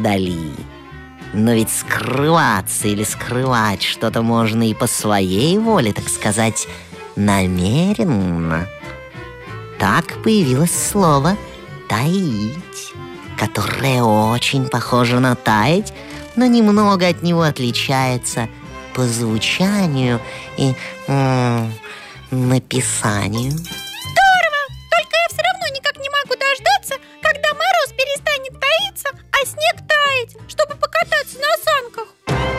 вдали. Но ведь скрываться или скрывать что-то можно и по своей воле, так сказать, намеренно. Так появилось слово «таить», которое очень похоже на «таять», но немного от него отличается по звучанию и написанию.